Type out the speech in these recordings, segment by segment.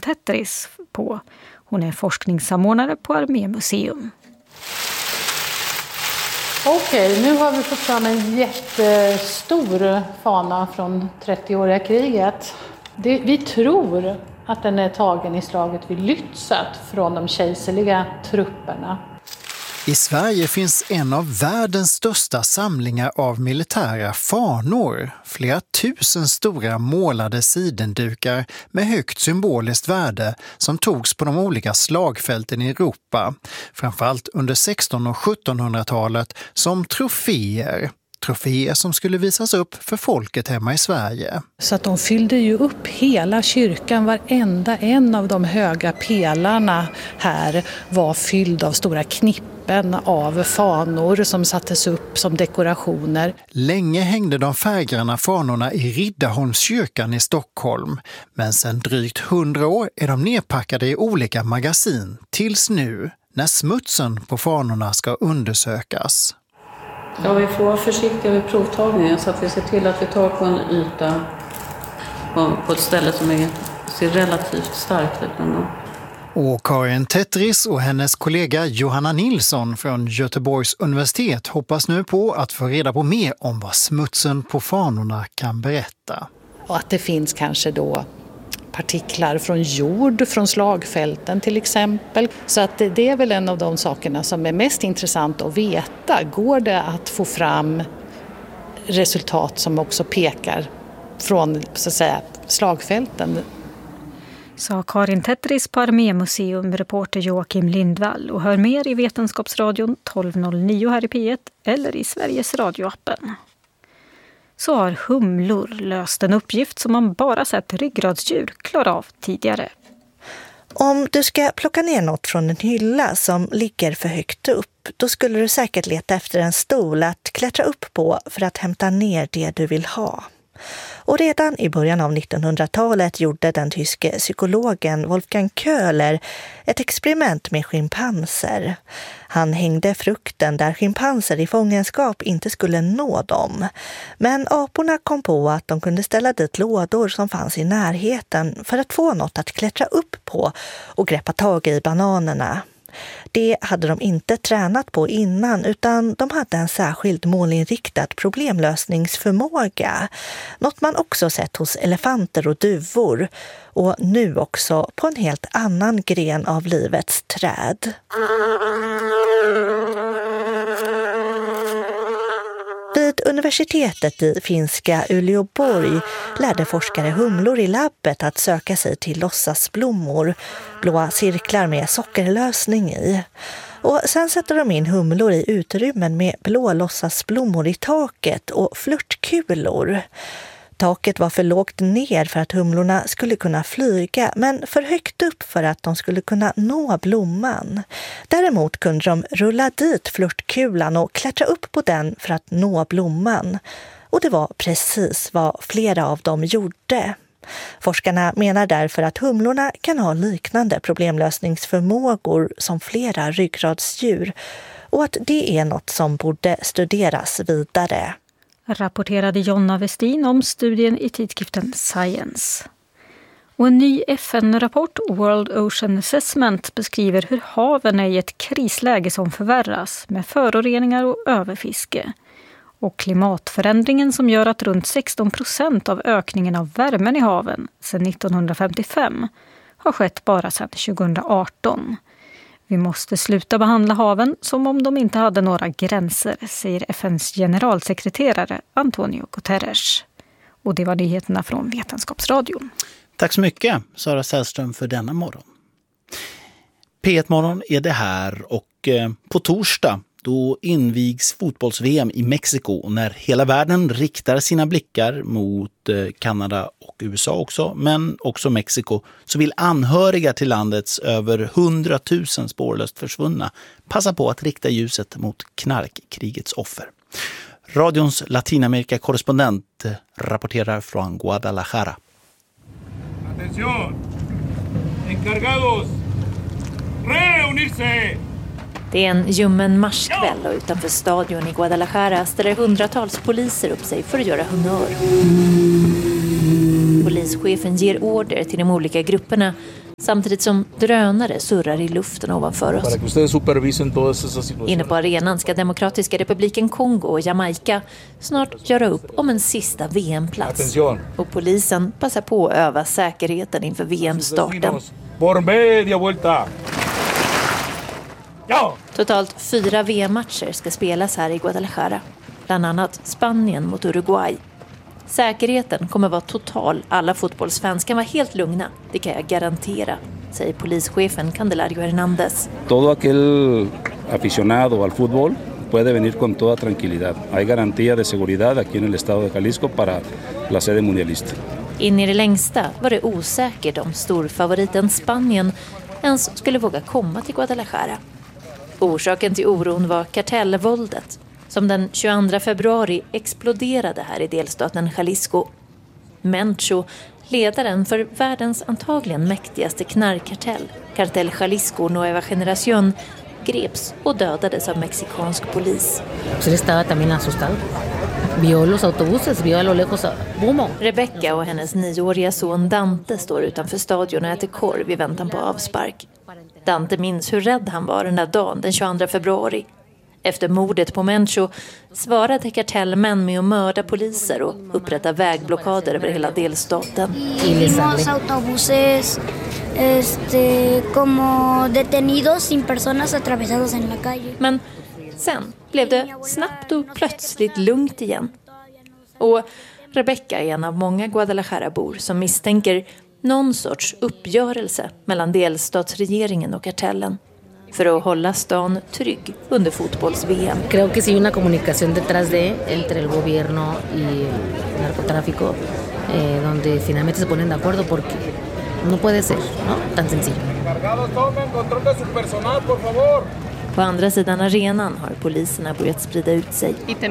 Tetris på. Hon är forskningssamordnare på Armémuseum. Okej, nu har vi fått fram en jättestor fana från 30-åriga kriget. Vi tror att den är tagen i slaget vid Lützow från de kejserliga trupperna. I Sverige finns en av världens största samlingar av militära fanor. Flera tusen stora målade sidendukar med högt symboliskt värde som togs på de olika slagfälten i Europa. Framförallt under 1600- och 1700-talet som troféer. Troféer som skulle visas upp för folket hemma i Sverige. Så att de fyllde ju upp hela kyrkan, varenda en av de höga pelarna här var fylld av stora knippen av fanor som sattes upp som dekorationer. Länge hängde de färggranna fanorna i Riddarholmskyrkan i Stockholm, men sedan drygt 100 år är de nedpackade i olika magasin tills nu, när smutsen på fanorna ska undersökas. Ja, vi får vara försiktiga vid provtagningen så att vi ser till att vi tar på en yta på ett ställe som ser relativt starkt ut. Och Karin Tetris och hennes kollega Johanna Nilsson från Göteborgs universitet hoppas nu på att få reda på mer om vad smutsen på fanorna kan berätta. Och att det finns kanske då partiklar från jord, från slagfälten till exempel. Så att det är väl en av de sakerna som är mest intressant att veta. Går det att få fram resultat som också pekar från så att säga, slagfälten? Sa Karin Tetris på Armémuseum, reporter Joakim Lindvall, och hör mer i Vetenskapsradion 1209 här i P1 eller i Sveriges radioappen. Så har humlor löst en uppgift som man bara sett ryggradsdjur klara av tidigare. Om du ska plocka ner något från en hylla som ligger för högt upp, då skulle du säkert leta efter en stol att klättra upp på för att hämta ner det du vill ha. Och redan i början av 1900-talet gjorde den tyske psykologen Wolfgang Köhler ett experiment med schimpanser. Han hängde frukten där schimpanser i fångenskap inte skulle nå dem. Men aporna kom på att de kunde ställa dit lådor som fanns i närheten för att få något att klättra upp på och greppa tag i bananerna. Det hade de inte tränat på innan, utan de hade en särskild målinriktad problemlösningsförmåga. Något man också sett hos elefanter och duvor, och nu också på en helt annan gren av livets träd. Vid universitetet i finska Uleåborg lärde forskare humlor i labbet att söka sig till låtsasblommor, blåa cirklar med sockerlösning i. Och sen sätter de in humlor i utrymmen med blå låtsasblommor i taket och flörtkulor. Taket var för lågt ner för att humlorna skulle kunna flyga, men för högt upp för att de skulle kunna nå blomman. Däremot kunde de rulla dit flörtkulan och klättra upp på den för att nå blomman. Och det var precis vad flera av dem gjorde. Forskarna menar därför att humlorna kan ha liknande problemlösningsförmågor som flera ryggradsdjur och att det är något som borde studeras vidare. Rapporterade Jonna Westin om studien i tidskriften Science. Och en ny FN-rapport, World Ocean Assessment, beskriver hur haven är i ett krisläge som förvärras med föroreningar och överfiske. Och klimatförändringen som gör att runt 16% av ökningen av värmen i haven sedan 1955 har skett bara sedan 2018. Vi måste sluta behandla haven som om de inte hade några gränser, säger FNs generalsekreterare Antonio Guterres. Och det var nyheterna från Vetenskapsradion. Tack så mycket, Sara Sällström, för denna morgon. P1-morgon är det här, och på torsdag då invigs fotbolls-VM i Mexiko när hela världen riktar sina blickar mot Kanada och USA också, men också Mexiko, så vill anhöriga till landets över 100 000 spårlöst försvunna passa på att rikta ljuset mot knarkkrigets offer. Radions Latinamerika-korrespondent rapporterar från Guadalajara. Atención! Encargados! Reunirse! Det är en ljummen marskväll och utanför stadion i Guadalajara ställer hundratals poliser upp sig för att göra honör. Polischefen ger order till de olika grupperna samtidigt som drönare surrar i luften ovanför oss. Inne på arenan ska Demokratiska republiken Kongo och Jamaica snart göra upp om en sista VM-plats. Och polisen passar på att öva säkerheten inför VM-starten. Totalt 4 VM-matcher ska spelas här i Guadalajara. Bland annat Spanien mot Uruguay. Säkerheten kommer vara total. Alla fotbollsfans kan vara helt lugna. Det kan jag garantera, säger polischefen Candelario Hernández. Todo aquel aficionado al fútbol puede venir con toda tranquilidad. Hay garantía de seguridad aquí en el estado de Jalisco para la sede mundialista. In i det längsta var det osäkert om storfavoriten Spanien ens skulle våga komma till Guadalajara. Orsaken till oron var kartellvåldet som den 22 februari exploderade här i delstaten Jalisco. Mencho, ledaren för världens antagligen mäktigaste knarkkartell, Cartel Jalisco Nueva Generación, greps och dödades av mexikansk polis. Rebecca och hennes 9-åriga son Dante står utanför stadion och äter korv i väntan på avspark. Dante minns hur rädd han var den där dagen, den 22 februari. Efter mordet på Mencho svarade kartellmän med att mörda poliser och upprätta vägblockader över hela delstaten. Men sen blev det snabbt och plötsligt lugnt igen. Och Rebecca är en av många Guadalajara-bor som misstänker någon sorts uppgörelse mellan delstatsregeringen och kartellen för att hålla stan trygg under fotbolls-VM. Creo que sí hay una comunicación detrás de entre el gobierno y narcotráfico donde finalmente se ponen de acuerdo porque no puede ser, ¿no? Tan sencillo. På andra sidan arenan har poliserna börjat sprida ut sig.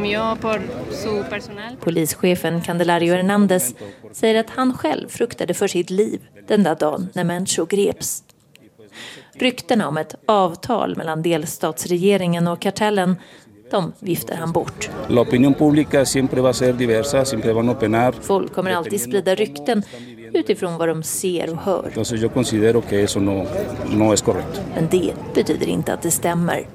Polischefen Candelario Hernández säger att han själv fruktade för sitt liv den där dagen när Mencho greps. Ryktena om ett avtal mellan delstatsregeringen och kartellen, de viftar han bort. La opinión pública siempre va a ser diversa, siempre van a opinar. Folk kommer alltid sprida rykten utifrån vad de ser och hör. Entonces yo considero que eso no es correcto. Men det betyder inte att det stämmer.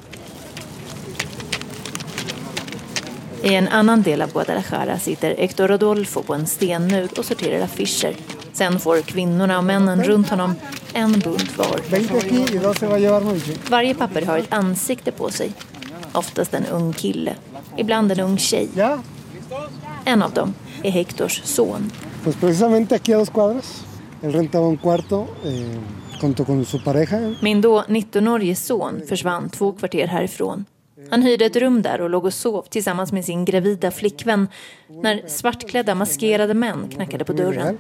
I en annan del av Guadalajara sitter Héctor Rodolfo på en stenmur och sorterar affischer. Sen får kvinnorna och männen runt honom en bunt var. Varje papper har ett ansikte på sig. Oftast en ung kille. Ibland en ung tjej. En av dem är Héctors son. Pues precisamente aquí a 2 cuadras. Él rentaba un cuarto junto con su pareja. Min då 19-årige son försvann 2 kvarter härifrån. Han hyrde ett rum där och låg och sov tillsammans med sin gravida flickvän när svartklädda maskerade män knackade på dörren.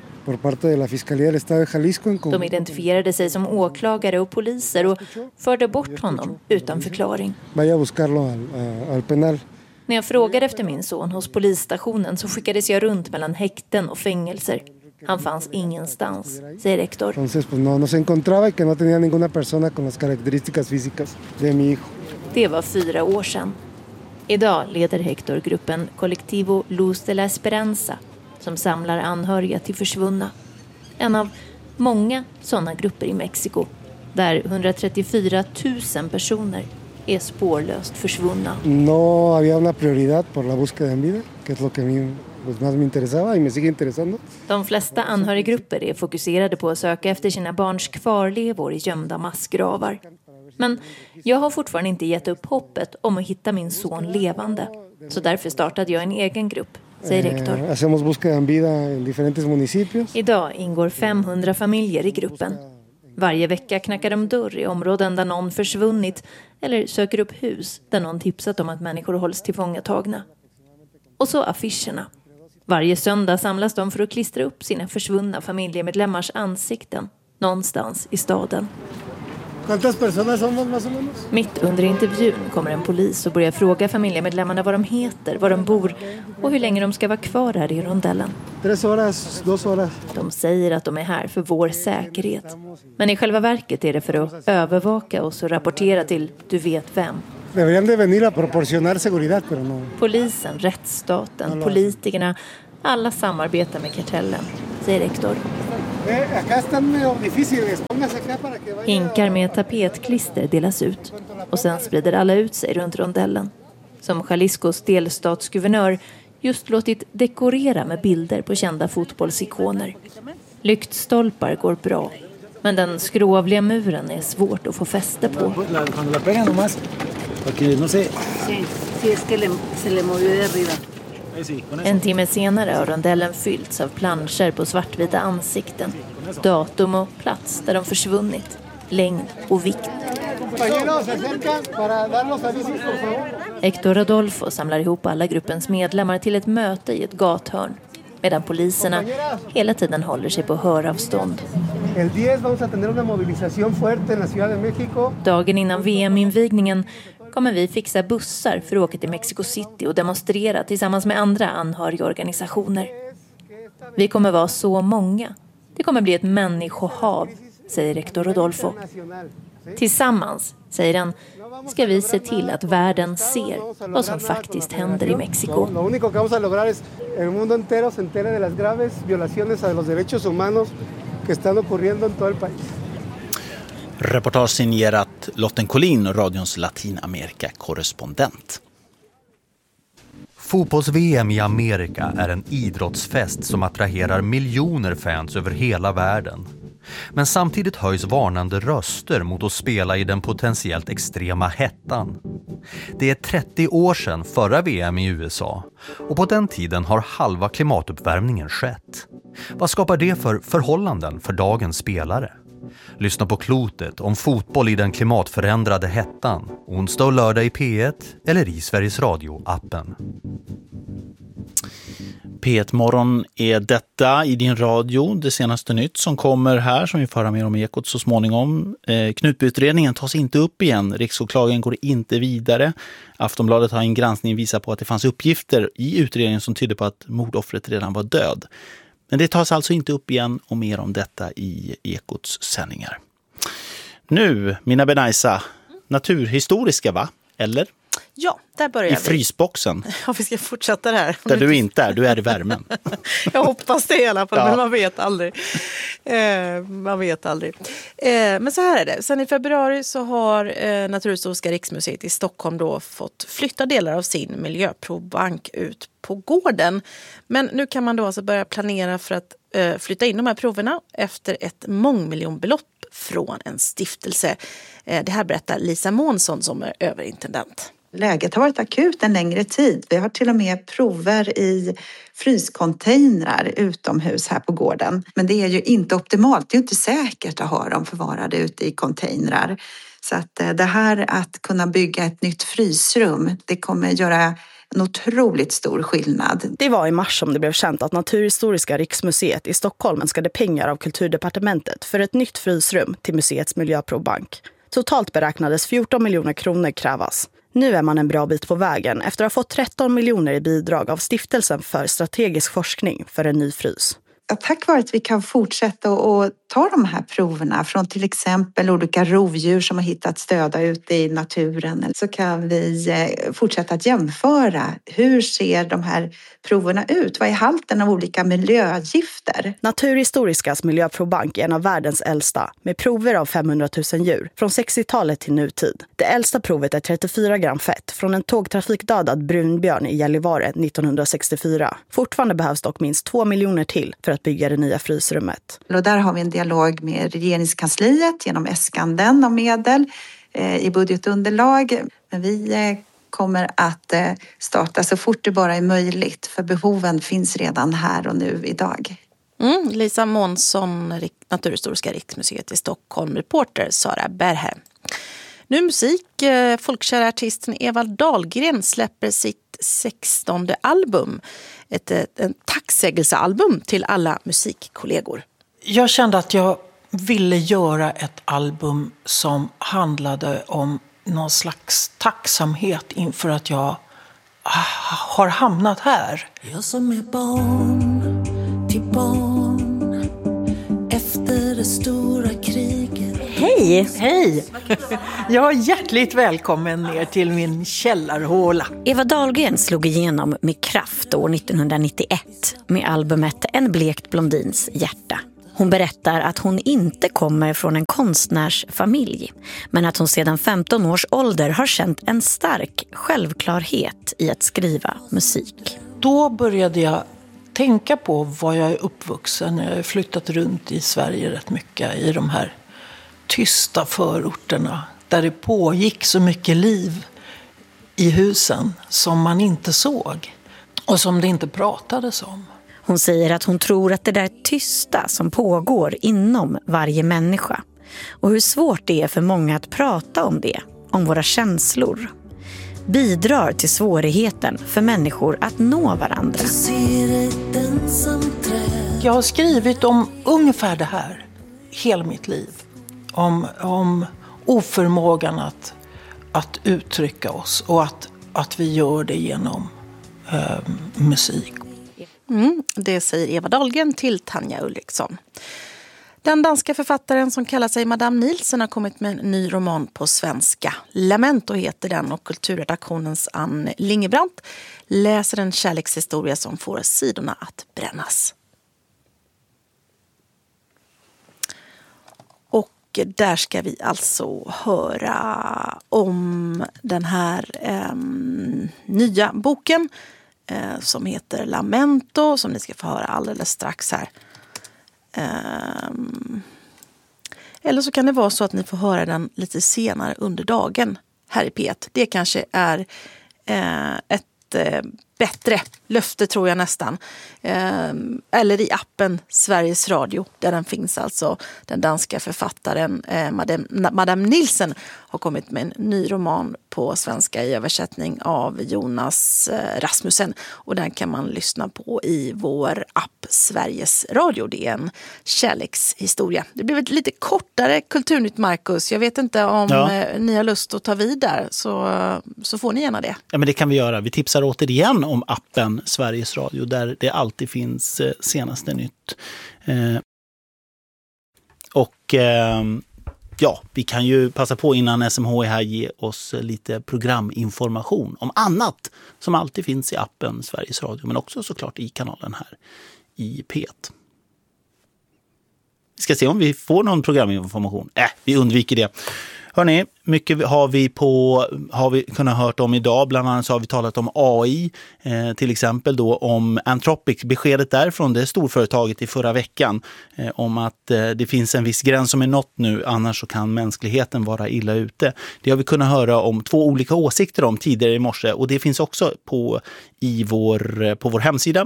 De identifierade sig som åklagare och poliser och förde bort honom utan förklaring. När jag frågade efter min son hos polisstationen så skickades jag runt mellan häkten och fängelser. Han fanns ingenstans, säger Héctor. Det var 4 år sedan. Idag leder Héctor gruppen Colectivo Luz de la Esperanza som samlar anhöriga till försvunna. En av många sådana grupper i Mexiko där 134 000 personer är spårlöst försvunna. No había una prioridad por la búsqueda en vida, que es lo que a mí más me interesaba y me sigue interesando. De flesta anhöriggrupper är fokuserade på att söka efter sina barns kvarlevor i gömda massgravar. Men jag har fortfarande inte gett upp hoppet om att hitta min son levande. Så därför startade jag en egen grupp, säger Héctor. Hacemos búsqueda en vida en diferentes municipios. Idag ingår 500 familjer i gruppen. Varje vecka knackar de dörr i områden där någon försvunnit eller söker upp hus där någon tipsat om att människor hålls tillfångatagna. Och så affischerna. Varje söndag samlas de för att klistra upp sina försvunna familjemedlemmars ansikten någonstans i staden. Mitt under intervjun kommer en polis och börjar fråga familjemedlemmarna vad de heter, var de bor och hur länge de ska vara kvar här i rondellen. 3 horas, 2 horas. De säger att de är här för vår säkerhet. Men i själva verket är det för att övervaka oss och rapportera till du vet vem. Deberían de venir a proporcionar seguridad, pero no. Polisen, rättsstaten, politikerna, alla samarbetar med kartellen, säger Héctor. Hinkar med tapetklister delas ut och sen sprider alla ut sig runt rondellen. Som Jaliscos delstatsguvernör just låtit dekorera med bilder på kända fotbollsikoner. Lyktstolpar går bra, men den skrovliga muren är svårt att få fäste på. En timme senare har rondellen fyllts av planscher på svartvita ansikten, datum och plats där de försvunnit, längd och vikt. Héctor Rodolfo samlar ihop alla gruppens medlemmar till ett möte i ett gathörn, medan poliserna hela tiden håller sig på höravstånd. Dagen innan VM-invigningen kommer vi fixa bussar för att åka till Mexico City och demonstrera tillsammans med andra anhörigorganisationer. Vi kommer vara så många. Det kommer bli ett människohav, säger Héctor Rodolfo. Tillsammans, säger han, ska vi se till att världen ser vad som faktiskt händer i Mexiko. Reportage signerat Lotten Collin, radions Latinamerika-korrespondent. Fotbolls-VM i Amerika är en idrottsfest som attraherar miljoner fans över hela världen. Men samtidigt höjs varnande röster mot att spela i den potentiellt extrema hettan. Det är 30 år sedan förra VM i USA och på den tiden har halva klimatuppvärmningen skett. Vad skapar det för förhållanden för dagens spelare? Lyssna på Klotet om fotboll i den klimatförändrade hettan. Onsdag och lördag i P1 eller i Sveriges Radio-appen. P1-morgon är detta i din radio, det senaste nytt som kommer här, som vi får höra mer om i Ekot så småningom. Knutbyutredningen tas inte upp igen, Riksåklagaren går inte vidare. Aftonbladet har en granskning visat på att det fanns uppgifter i utredningen som tyder på att mordoffret redan var död. Men det tas alltså inte upp igen, och mer om detta i Ekots sändningar. Nu, Mina Benaisa, naturhistoriska va? Eller? Ja, där börjar vi. I frysboxen. Ja, vi ska fortsätta det här. Där du inte är, du är i värmen. Jag hoppas det i alla fall, men man vet aldrig. Men så här är det. Sen i februari så har Naturhistoriska riksmuseet i Stockholm då fått flytta delar av sin miljöprovbank ut på gården. Men nu kan man då alltså börja planera för att flytta in de här proverna efter ett mångmiljonbelopp från en stiftelse. Det här berättar Lisa Månsson som är överintendent. Läget har varit akut en längre tid. Vi har till och med prover i fryscontainrar utomhus här på gården. Men det är ju inte optimalt. Det är inte säkert att ha dem förvarade ute i containrar. Så att det här att kunna bygga ett nytt frysrum, det kommer göra en otroligt stor skillnad. Det var i mars som det blev känt att Naturhistoriska riksmuseet i Stockholm önskade pengar av Kulturdepartementet för ett nytt frysrum till museets miljöprovbank. Totalt beräknades 14 miljoner kronor krävas. Nu är man en bra bit på vägen efter att ha fått 13 miljoner i bidrag av Stiftelsen för strategisk forskning för en ny frys. Tack vare att vi kan fortsätta och ta de här proverna från till exempel olika rovdjur som har hittats döda ute i naturen, så kan vi fortsätta att jämföra hur ser de här proverna ut? Vad är halten av olika miljögifter? Naturhistoriskas miljöprovbank är en av världens äldsta med prover av 500 000 djur från 60-talet till nutid. Det äldsta provet är 34 gram fett från en tågtrafikdödad brunbjörn i Gällivare 1964. Fortfarande behövs dock minst 2 miljoner till för att bygga det nya frysrummet. Och där har vi en dialog med regeringskansliet genom äskanden av medel i budgetunderlag. Men vi kommer att starta så fort det bara är möjligt, för behoven finns redan här och nu idag. Lisa Månsson, Naturhistoriska riksmuseet i Stockholm, reporter Sara Berhe. Nu musik. Folkkära artisten Evald Dahlgren släpper sitt 16:e album. Ett tacksägelsealbum till alla musikkollegor. Jag kände att jag ville göra ett album som handlade om någon slags tacksamhet inför att jag har hamnat här. Jag som är barn till barn efter det stora kriget. Hej! Hej! Jag är hjärtligt välkommen ner till min källarhåla. Eva Dahlgren slog igenom med kraft år 1991 med albumet En blekt blondins hjärta. Hon berättar att hon inte kommer från en konstnärsfamilj, men att hon sedan 15 års ålder har känt en stark självklarhet i att skriva musik. Då började jag tänka på var jag är uppvuxen. Jag har flyttat runt i Sverige rätt mycket i de här tysta förorterna där det pågick så mycket liv i husen som man inte såg och som det inte pratades om. Hon säger att hon tror att det där tysta som pågår inom varje människa och hur svårt det är för många att prata om det, om våra känslor, bidrar till svårigheten för människor att nå varandra. Jag har skrivit om ungefär det här hela mitt liv. Om oförmågan att uttrycka oss och att vi gör det genom musik. Det säger Eva Dahlgren till Tanja Ulriksson. Den danska författaren som kallar sig Madame Nielsen har kommit med en ny roman på svenska. Lamento heter den och kulturredaktionens Ann Lingebrandt läser en kärlekshistoria som får sidorna att brännas. Och där ska vi alltså höra om den här nya boken som heter Lamento, som ni ska få höra alldeles strax här. Eller så kan det vara så att ni får höra den lite senare under dagen här i P1. Det kanske är ett bättre löfte, tror jag nästan. Eller i appen Sveriges Radio, där den finns alltså. Den danska författaren Madame Nielsen har kommit med en ny roman på svenska i översättning av Jonas Rasmussen. Och den kan man lyssna på i vår app Sveriges Radio. Det är en kärlekshistoria. Det blev ett lite kortare Kulturnytt, Marcus. Jag vet inte om ni har lust att ta vid där, så får ni gärna det. Ja, men det kan vi göra. Vi tipsar återigen om appen Sveriges Radio där det alltid finns senaste nytt. Vi kan ju passa på innan SMH är här ge oss lite programinformation om annat som alltid finns i appen Sveriges Radio, men också såklart i kanalen här i P1. Vi ska se om vi får någon programinformation. Vi undviker det. Hörrni, mycket har vi kunnat hört om idag. Bland annat så har vi talat om AI, till exempel då om Anthropic. Beskedet därifrån det storföretaget i förra veckan om att det finns en viss gräns som är nått nu, annars så kan mänskligheten vara illa ute. Det har vi kunnat höra om 2 olika åsikter om tidigare i morse, och det finns också på vår hemsida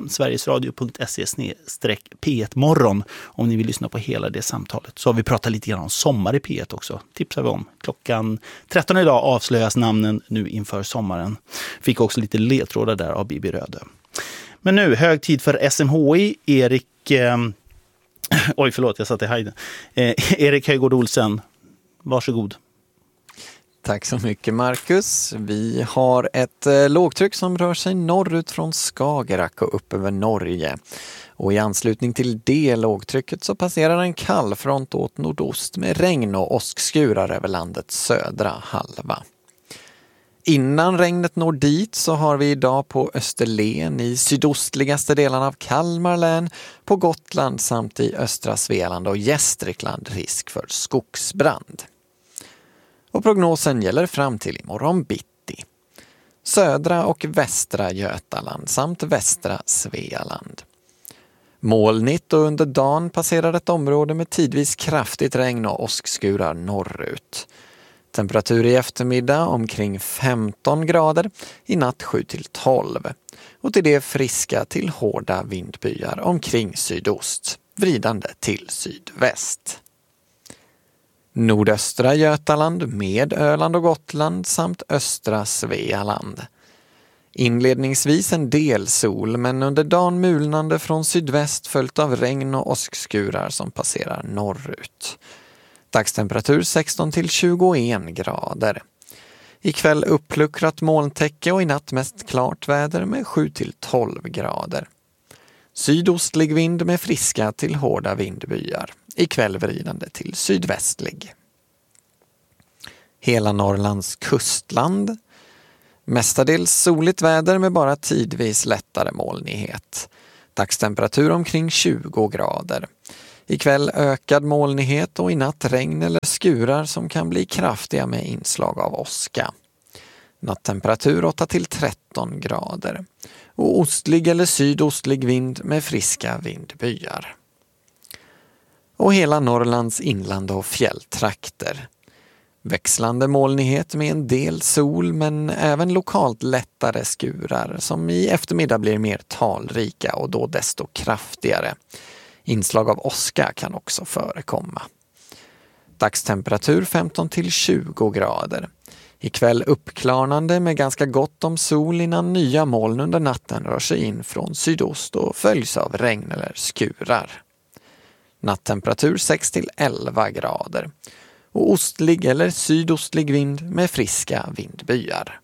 sverigesradio.se/P1morgon om ni vill lyssna på hela det samtalet. Så har vi pratat lite grann om sommar i P1 också. Tipsar vi om. Klockan 13 idag avslöjas namnen nu inför sommaren. Fick också lite ledtrådar där av Bibi Röde. Men nu, hög tid för SMHI. Erik Höjgård Olsen, varsågod. Tack så mycket, Marcus. Vi har ett lågtryck som rör sig norrut från Skagerrak och upp över Norge. Och i anslutning till det lågtrycket så passerar en kallfront åt nordost med regn och åskskurar över landets södra halva. Innan regnet når dit så har vi idag på Österlen i sydostligaste delarna av Kalmar län, på Gotland samt i östra Svealand och Gästrikland risk för skogsbrand. Och prognosen gäller fram till imorgon bitti. Södra och västra Götaland samt västra Svealand. Molnigt och under dagen passerar ett område med tidvis kraftigt regn och åskskurar norrut. Temperatur i eftermiddag omkring 15 grader, i natt 7-12. Och till det friska till hårda vindbyar omkring sydost, vridande till sydväst. Nordöstra Götaland med Öland och Gotland samt östra Svealand. Inledningsvis en del sol, men under dagen mulnande från sydväst följt av regn och åskskurar som passerar norrut. Dagstemperatur 16-21 grader. Ikväll uppluckrat molntäcke och i natt mest klart väder med 7-12 grader. Sydostlig vind med friska till hårda vindbyar. Ikväll vridande till sydvästlig. Hela Norrlands kustland. Mestadels soligt väder med bara tidvis lättare molnighet. Dagstemperatur omkring 20 grader. Ikväll ökad molnighet och i natt regn eller skurar som kan bli kraftiga med inslag av åska. Nattemperatur 8-13 grader. Och ostlig eller sydostlig vind med friska vindbyar. Och hela Norrlands inland och fjälltrakter. Växlande molnighet med en del sol men även lokalt lättare skurar som i eftermiddag blir mer talrika och då desto kraftigare. Inslag av åska kan också förekomma. Dagstemperatur 15-20 grader. Ikväll uppklarnande med ganska gott om sol innan nya moln under natten rör sig in från sydost och följs av regn eller skurar. Nattemperatur 6-11 grader. Och ostlig eller sydostlig vind med friska vindbyar.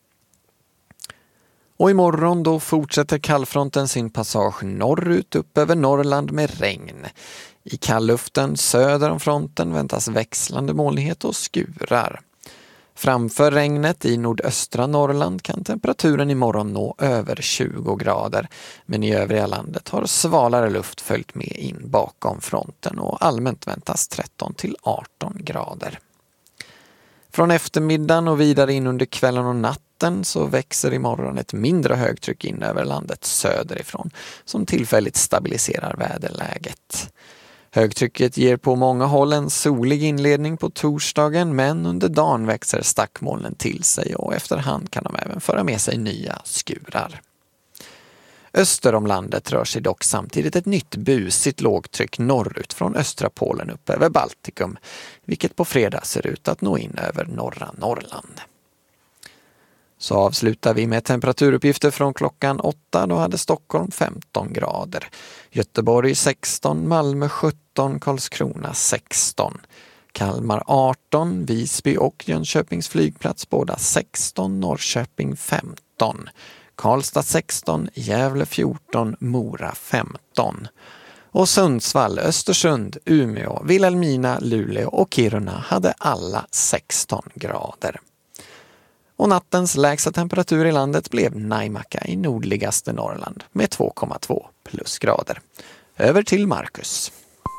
Och imorgon då fortsätter kallfronten sin passage norrut upp över Norrland med regn. I kallluften söder om fronten väntas växlande molnighet och skurar. Framför regnet i nordöstra Norrland kan temperaturen imorgon nå över 20 grader. Men i övriga landet har svalare luft följt med in bakom fronten och allmänt väntas 13-18 grader. Från eftermiddagen och vidare in under kvällen och natten så växer imorgon ett mindre högtryck in över landet söderifrån som tillfälligt stabiliserar väderläget. Högtrycket ger på många håll en solig inledning på torsdagen men under dagen växer stackmolnen till sig och efterhand kan de även föra med sig nya skurar. Öster om landet rör sig dock samtidigt ett nytt busigt lågtryck norrut från östra Polen upp över Baltikum, vilket på fredag ser ut att nå in över norra Norrland. Så avslutar vi med temperaturuppgifter från klockan 8. Då hade Stockholm 15 grader, Göteborg 16, Malmö 17, Karlskrona 16, Kalmar 18, Visby och Jönköpings flygplats båda 16, Norrköping 15, Karlstad 16, Gävle 14, Mora 15. Och Sundsvall, Östersund, Umeå, Vilhelmina, Luleå och Kiruna hade alla 16 grader. Och nattens lägsta temperatur i landet blev Naimakka i nordligaste Norrland med 2,2 plusgrader. Över till Marcus.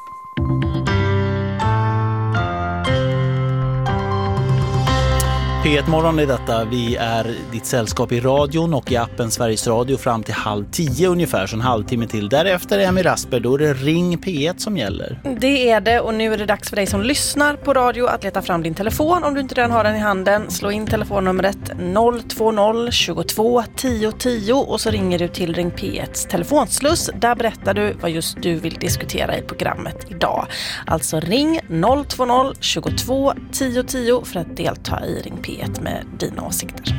P1 Morgon är detta. Vi är ditt sällskap i radion och i appen Sveriges Radio fram till 9:30 ungefär, så en halvtimme till. Därefter är Emmy Rasper, då är det Ring P1 som gäller. Det är det, och nu är det dags för dig som lyssnar på radio att leta fram din telefon om du inte redan har den i handen. Slå in telefonnumret 020 22 10 10 och så ringer du till Ring P1s telefonsluss. Där berättar du vad just du vill diskutera i programmet idag. Alltså ring 020 22 10 10 för att delta i Ring P1 med dina åsikter.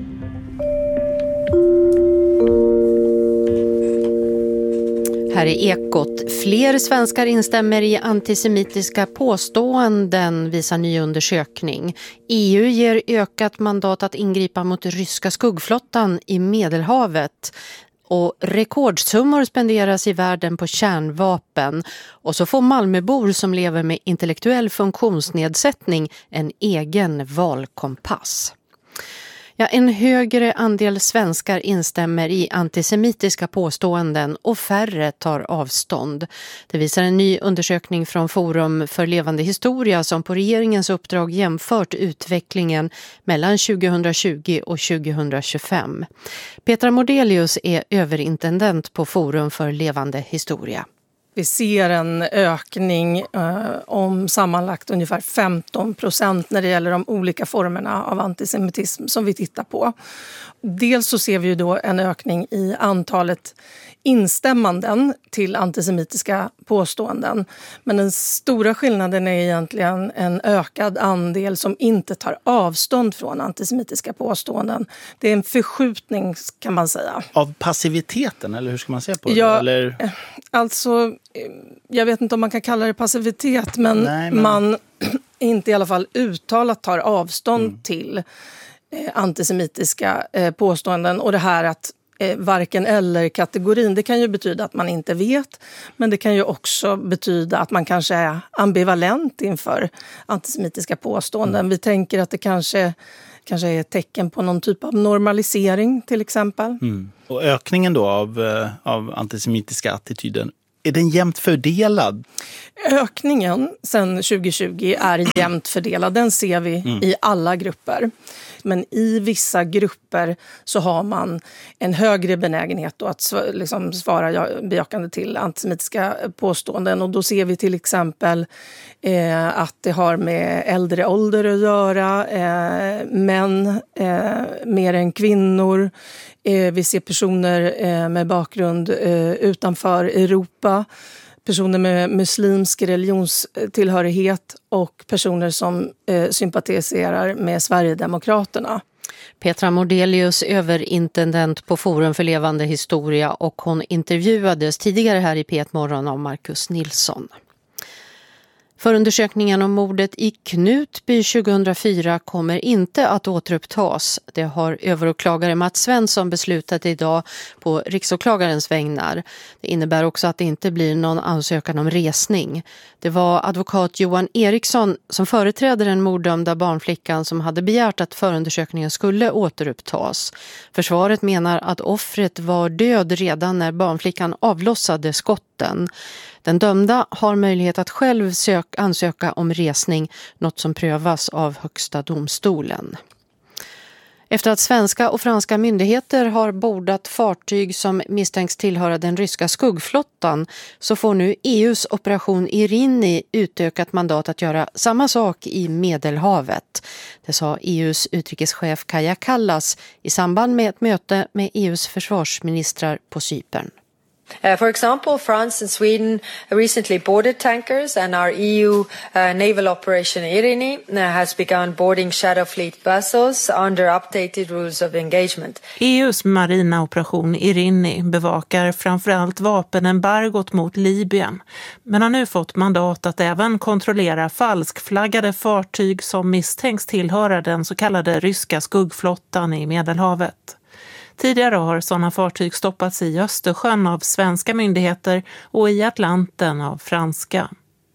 Här är Ekot. Fler svenskar instämmer i antisemitiska påståenden, visar ny undersökning. EU ger ökat mandat att ingripa mot ryska skuggflottan i Medelhavet. Och rekordsummor spenderas i världen på kärnvapen. Och så får Malmöbor som lever med intellektuell funktionsnedsättning en egen valkompass. Ja, en högre andel svenskar instämmer i antisemitiska påståenden och färre tar avstånd. Det visar en ny undersökning från Forum för levande historia som på regeringens uppdrag jämfört utvecklingen mellan 2020 och 2025. Petra Mordelius är överintendent på Forum för levande historia. Vi ser en ökning om sammanlagt ungefär 15% när det gäller de olika formerna av antisemitism som vi tittar på. Dels så ser vi ju då en ökning i antalet instämmanden till antisemitiska påståenden. Men den stora skillnaden är egentligen en ökad andel som inte tar avstånd från antisemitiska påståenden. Det är en förskjutning kan man säga. Av passiviteten, eller hur ska man se på det? Ja, eller? Alltså, jag vet inte om man kan kalla det passivitet, men man inte i alla fall uttalat tar avstånd till antisemitiska påståenden. Och det här att varken eller kategorin, det kan ju betyda att man inte vet, men det kan ju också betyda att man kanske är ambivalent inför antisemitiska påståenden. Vi tänker att det kanske är ett tecken på någon typ av normalisering till exempel. Och ökningen då av antisemitiska attityden, Är den jämnt fördelad? Ökningen sedan 2020 är jämnt fördelad. Den ser vi i alla grupper. Men i vissa grupper så har man en högre benägenhet då att liksom svara bejakande till antisemitiska påståenden. Och då ser vi till exempel att det har med äldre ålder att göra, män mer än kvinnor. Vi ser personer med bakgrund utanför Europa, personer med muslimsk religionstillhörighet och personer som sympatiserar med Sverigedemokraterna. Petra Mordelius, överintendent på Forum för levande historia, och hon intervjuades tidigare här i P1 Morgon av Marcus Nilsson. Förundersökningen om mordet i Knutby 2004 kommer inte att återupptas. Det har överåklagare Mats Svensson beslutat idag på riksåklagarens vägnar. Det innebär också att det inte blir någon ansökan om resning. Det var advokat Johan Eriksson som företräder den morddömda barnflickan som hade begärt att förundersökningen skulle återupptas. Försvaret menar att offret var död redan när barnflickan avlossade skotten. Den dömda har möjlighet att själv ansöka om resning, något som prövas av Högsta domstolen. Efter att svenska och franska myndigheter har bordat fartyg som misstänks tillhöra den ryska skuggflottan, så får nu EUs operation Irini utökat mandat att göra samma sak i Medelhavet. Det sa EUs utrikeschef Kaja Kallas i samband med ett möte med EUs försvarsministrar på Cypern. For example, France and Sweden recently boarded tankers, and our EU naval operation Irini has begun boarding Shadow Fleet vessels under updated rules of engagement. EUs marina operation Irini bevakar framförallt vapenembargot mot Libyen, men har nu fått mandat att även kontrollera falskflaggade fartyg som misstänks tillhöra den så kallade ryska skuggflottan i Medelhavet. Tidigare har sådana fartyg stoppats i Östersjön av svenska myndigheter och i Atlanten av franska.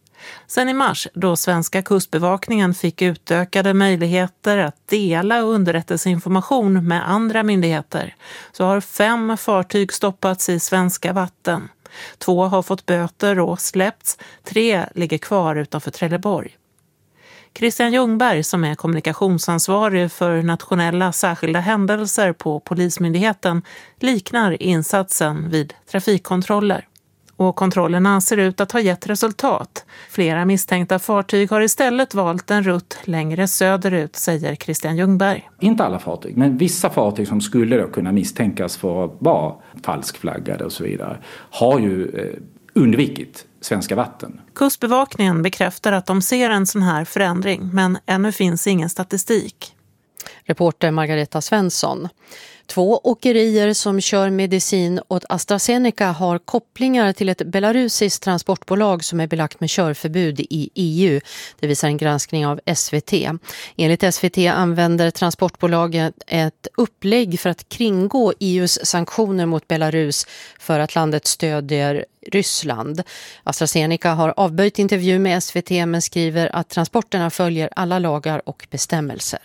Sen i mars, då svenska kustbevakningen fick utökade möjligheter att dela underrättelseinformation med andra myndigheter, så har 5 fartyg stoppats i svenska vatten. 2 har fått böter och släppts, 3 ligger kvar utanför Trelleborg. Christian Ljungberg, som är kommunikationsansvarig för nationella särskilda händelser på Polismyndigheten, liknar insatsen vid trafikkontroller. Och kontrollerna ser ut att ha gett resultat. Flera misstänkta fartyg har istället valt en rutt längre söderut, säger Christian Ljungberg. Inte alla fartyg, men vissa fartyg som skulle då kunna misstänkas för att vara falskflaggade och så vidare har ju undvikit svenska vatten. Kustbevakningen bekräftar att de ser en sån här förändring, men ännu finns ingen statistik. Reporter Margareta Svensson. 2 åkerier som kör medicin åt AstraZeneca har kopplingar till ett belarusiskt transportbolag som är belagt med körförbud i EU. Det visar en granskning av SVT. Enligt SVT använder transportbolaget ett upplägg för att kringgå EUs sanktioner mot Belarus för att landet stödjer Ryssland. AstraZeneca har avböjt intervju med SVT men skriver att transporterna följer alla lagar och bestämmelser.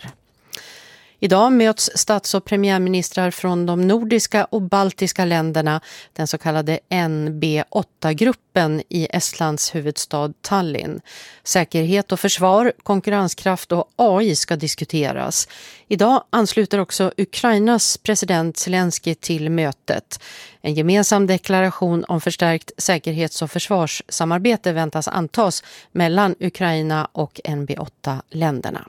Idag möts stats- och premiärministrar från de nordiska och baltiska länderna, den så kallade NB8-gruppen i Estlands huvudstad Tallinn. Säkerhet och försvar, konkurrenskraft och AI ska diskuteras. Idag ansluter också Ukrainas president Zelensky till mötet. En gemensam deklaration om förstärkt säkerhets- och försvarssamarbete väntas antas mellan Ukraina och NB8-länderna.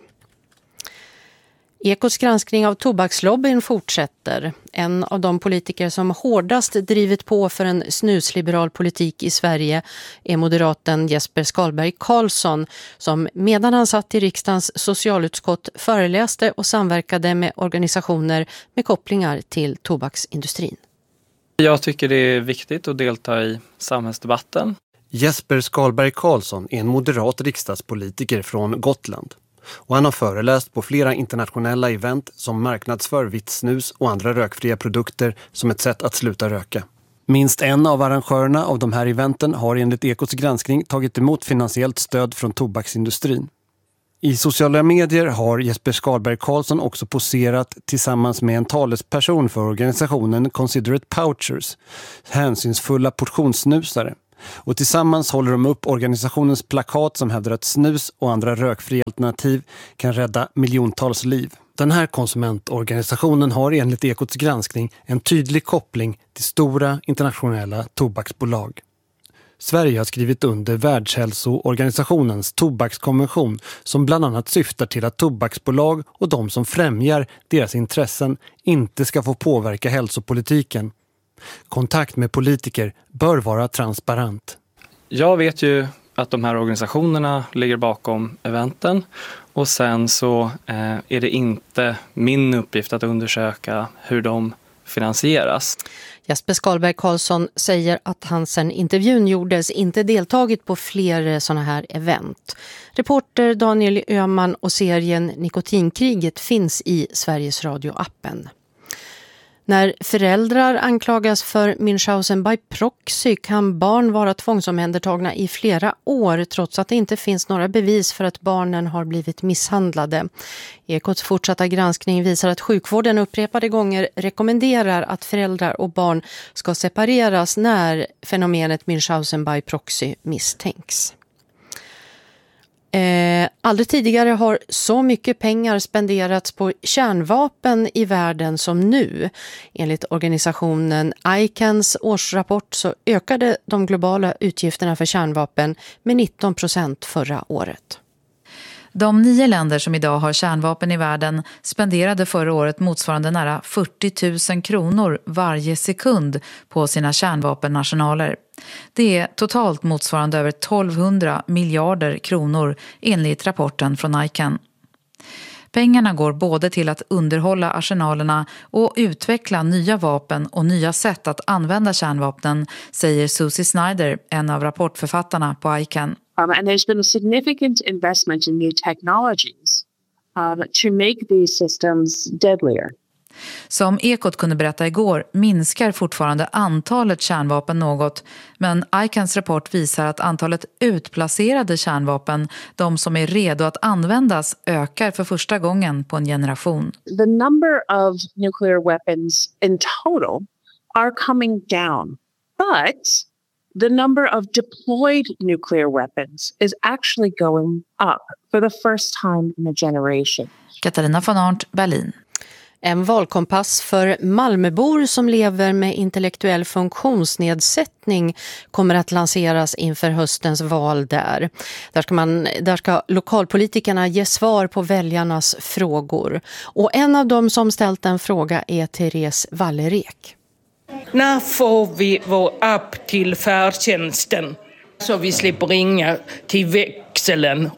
Ekots granskning av tobakslobbyn fortsätter. En av de politiker som hårdast drivit på för en snusliberal politik i Sverige är moderaten Jesper Skalberg Karlsson, som medan han satt i riksdagens socialutskott föreläste och samverkade med organisationer med kopplingar till tobaksindustrin. Jag tycker det är viktigt att delta i samhällsdebatten. Jesper Skalberg Karlsson är en moderat riksdagspolitiker från Gotland. Och han har föreläst på flera internationella event som marknadsför vitt snus och andra rökfria produkter som ett sätt att sluta röka. Minst en av arrangörerna av de här eventen har enligt Ekots granskning tagit emot finansiellt stöd från tobaksindustrin. I sociala medier har Jesper Skalberg Karlsson också poserat tillsammans med en talesperson för organisationen Considerate Pouchers, hänsynsfulla portionssnusare, Och tillsammans håller de upp organisationens plakat som hävdar att snus och andra rökfria alternativ kan rädda miljontals liv. Den här konsumentorganisationen har enligt Ekots granskning en tydlig koppling till stora internationella tobaksbolag. Sverige har skrivit under Världshälsoorganisationens tobakskonvention som bland annat syftar till att tobaksbolag och de som främjar deras intressen inte ska få påverka hälsopolitiken. Kontakt med politiker bör vara transparent. Jag vet ju att de här organisationerna ligger bakom eventen och sen så är det inte min uppgift att undersöka hur de finansieras. Jesper Skalberg Karlsson säger att han sedan intervjun gjordes inte deltagit på fler sådana här event. Reporter Daniel Öhman och serien Nikotinkriget finns i Sveriges Radio-appen. När föräldrar anklagas för Münchhausen by proxy kan barn vara tvångsomhändertagna i flera år trots att det inte finns några bevis för att barnen har blivit misshandlade. Ekots fortsatta granskning visar att sjukvården upprepade gånger rekommenderar att föräldrar och barn ska separeras när fenomenet Münchhausen by proxy misstänks. Aldrig tidigare har så mycket pengar spenderats på kärnvapen i världen som nu. Enligt organisationen ICANs årsrapport så ökade de globala utgifterna för kärnvapen med 19% förra året. De 9 länder som idag har kärnvapen i världen spenderade förra året motsvarande nära 40 000 kronor varje sekund på sina kärnvapennationaler. Det är totalt motsvarande över 1200 miljarder kronor enligt rapporten från ICAN. Pengarna går både till att underhålla arsenalerna och utveckla nya vapen och nya sätt att använda kärnvapnen, säger Susie Snyder, en av rapportförfattarna på ICAN. And there's been a significant investment in new technologies to make these systems deadlier. Som Ekot kunde berätta igår minskar fortfarande antalet kärnvapen något, men ICANs rapport visar att antalet utplacerade kärnvapen, de som är redo att användas, ökar för första gången på en generation. The number of nuclear weapons in total are coming down, but the number of deployed nuclear weapons is actually going up for the first time in a generation. Katarina von Arndt, Berlin. En valkompass för Malmöbor som lever med intellektuell funktionsnedsättning kommer att lanseras inför höstens val där. Där ska lokalpolitikerna ge svar på väljarnas frågor. Och en av dem som ställt en fråga är Therese Wallerek. När får vi vår app till färdtjänsten så vi slipper ringa till växeln?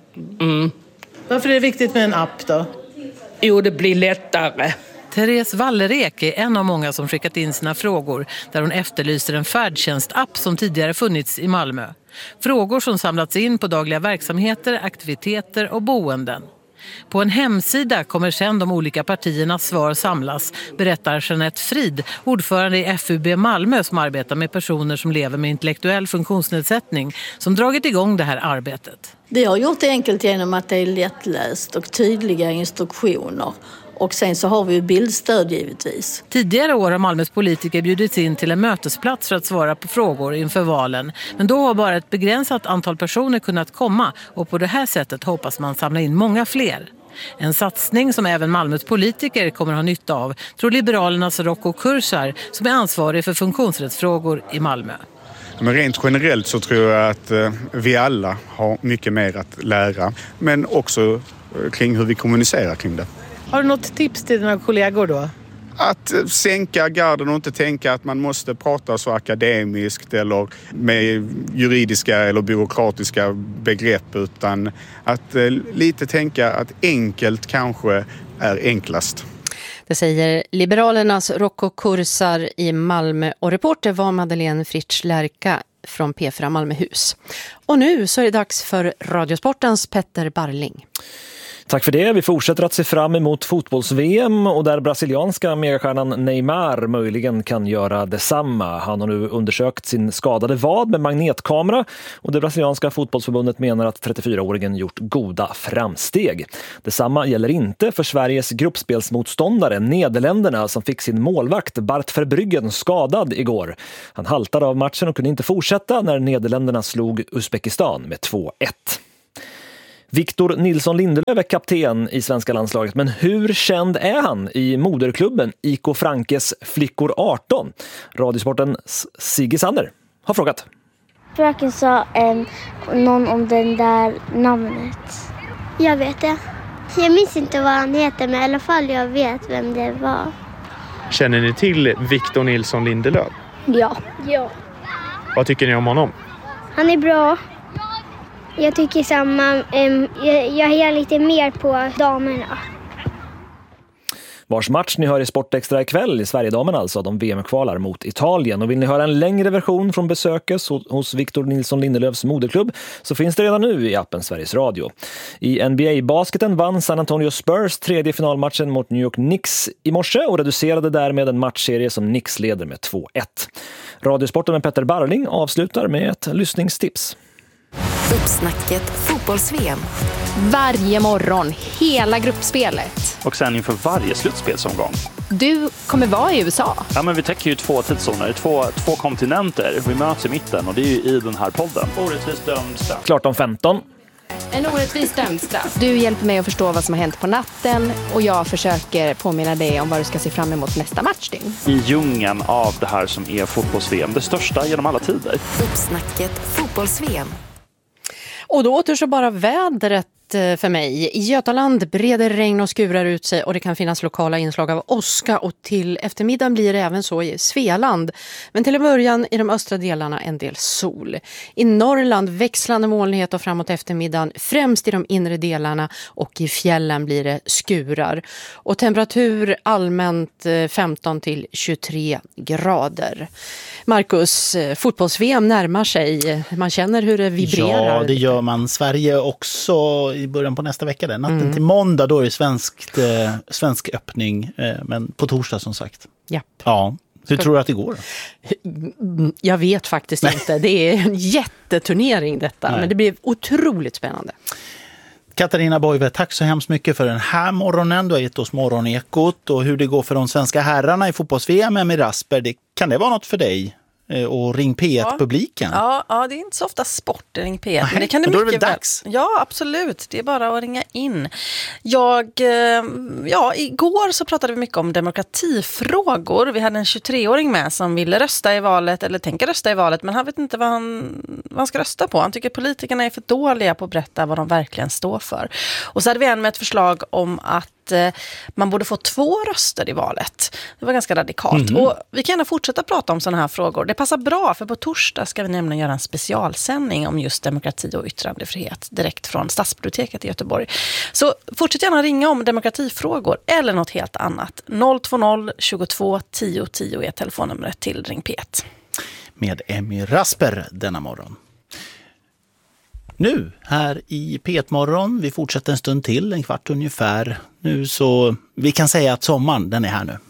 Varför är det viktigt med en app då? Jo, det blir lättare. Therese Wallerek är en av många som skickat in sina frågor där hon efterlyser en färdtjänstapp som tidigare funnits i Malmö. Frågor som samlats in på dagliga verksamheter, aktiviteter och boenden. På en hemsida kommer sedan de olika partiernas svar samlas, berättar Jeanette Frid, ordförande i FUB Malmö som arbetar med personer som lever med intellektuell funktionsnedsättning, som dragit igång det här arbetet. Vi har gjort det enkelt genom att det är lättläst och tydliga instruktioner. Och sen så har vi ju bildstöd givetvis. Tidigare år har Malmös politiker bjudits in till en mötesplats för att svara på frågor inför valen. Men då har bara ett begränsat antal personer kunnat komma och på det här sättet hoppas man samla in många fler. En satsning som även Malmös politiker kommer ha nytta av, tror Liberalernas Rocco Kursar som är ansvarig för funktionsrättsfrågor i Malmö. Men rent generellt så tror jag att vi alla har mycket mer att lära, men också kring hur vi kommunicerar kring det. Har du något tips till dina kollegor då? Att sänka garden och inte tänka att man måste prata så akademiskt eller med juridiska eller byråkratiska begrepp, utan att lite tänka att enkelt kanske är enklast. Det säger Liberalernas Rocco Kursar i Malmö och reporter var Madeleine Fritsch Lärka från P4 Malmöhus. Och nu så är det dags för Radiosportens Petter Barling. Tack för det. Vi fortsätter att se fram emot fotbolls-VM och där brasilianska megastjärnan Neymar möjligen kan göra detsamma. Han har nu undersökt sin skadade vad med magnetkamera och det brasilianska fotbollsförbundet menar att 34-åringen gjort goda framsteg. Detsamma gäller inte för Sveriges gruppspelsmotståndare Nederländerna som fick sin målvakt Bart Verbruggen skadad igår. Han haltade av matchen och kunde inte fortsätta när Nederländerna slog Uzbekistan med 2-1. Victor Nilsson Lindelöf är kapten i svenska landslaget, men hur känd är han i moderklubben IK Frankes Flickor 18? Radiosportens Sigge Sander har frågat. Fröken sa någon om den där namnet. Jag vet det. Jag minns inte vad han heter, men i alla fall jag vet vem det var. Känner ni till Victor Nilsson Lindelöf? Ja. Vad tycker ni om honom? Han är bra. Jag tycker samma. Jag hejar lite mer på damerna. Vars match ni hör i Sportextra ikväll i Sverigedamen alltså. De VM-kvalar mot Italien. Och vill ni höra en längre version från besöket hos Victor Nilsson Lindelöfs moderklubb så finns det redan nu i appen Sveriges Radio. I NBA-basketen vann San Antonio Spurs tredje finalmatchen mot New York Knicks i morse och reducerade därmed en matchserie som Knicks leder med 2-1. Radiosporten med Petter Barling avslutar med ett lyssningstips. Uppsnacket fotbolls-VM. Varje morgon, hela gruppspelet. Och sen inför varje slutspelsomgång. Du kommer vara i USA. Ja, men vi täcker ju 2 tidszoner, två kontinenter. Vi möts i mitten och det är ju i den här podden. Orättvist dömd straff. Klart om 15. En orättvis dömd straff. Du hjälper mig att förstå vad som har hänt på natten och jag försöker påminna dig om vad du ska se fram emot nästa matchdygn. I djungeln av det här som är fotbolls-VM, det största genom alla tider. Uppsnacket fotbolls-VM. Och då återstår bara vädret för mig. I Götaland breder regn och skurar ut sig och det kan finnas lokala inslag av åska och till eftermiddagen blir det även så i Svealand. Men till en början i de östra delarna en del sol. I Norrland växlande molnighet och framåt eftermiddagen främst i de inre delarna och i fjällen blir det skurar. Och temperatur allmänt 15 till 23 grader. Marcus, fotbolls-VM närmar sig. Man känner hur det vibrerar. Ja, det gör man. Sverige också i början på nästa vecka. Natten till måndag då är det svensk öppning. Men på torsdag som sagt. Japp. Ja. Hur tror du att det går? Jag vet faktiskt inte. Det är en jätteturnering detta. Nej. Men det blir otroligt spännande. Katarina Boive, tack så hemskt mycket för den här morgonen. Du har gett oss morgonekot och hur det går för de svenska herrarna i fotbolls-VM med Rasper. Kan det vara något för dig? Och Ring P1-publiken. Ja, det är inte så ofta sport Ring P1. Men det kan det då är det mycket väl dags? Ja, absolut. Det är bara att ringa in. Igår så pratade vi mycket om demokratifrågor. Vi hade en 23-åring med som ville rösta i valet eller tänker rösta i valet. Men han vet inte vad han ska rösta på. Han tycker politikerna är för dåliga på att berätta vad de verkligen står för. Och så hade vi en med ett förslag om att man borde få 2 röster i valet. Det var ganska radikalt. Och vi kan gärna fortsätta prata om sådana här frågor. Det passar bra för på torsdag ska vi nämligen göra en specialsändning om just demokrati och yttrandefrihet direkt från Stadsbiblioteket i Göteborg. Så fortsätt gärna ringa om demokratifrågor eller något helt annat. 020 22 10 10 är telefonnumret till Ring P1. Med Emmy Rasper denna morgon. Nu här i P1-morgon, vi fortsätter en stund till, en kvart ungefär. Nu så vi kan säga att sommaren, den är här nu.